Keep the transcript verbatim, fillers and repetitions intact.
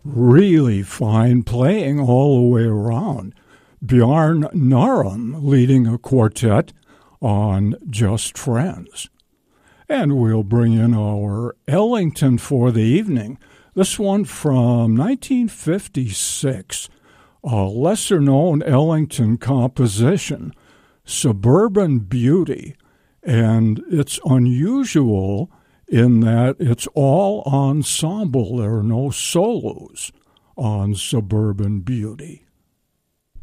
really fine playing all the way around. Bjarne Narum leading a quartet on Just Friends. And we'll bring in our Ellington for the evening. This one from nineteen fifty-six, a lesser-known Ellington composition, Suburban Beauty. And it's unusual in that it's all ensemble. There are no solos on Suburban Beauty.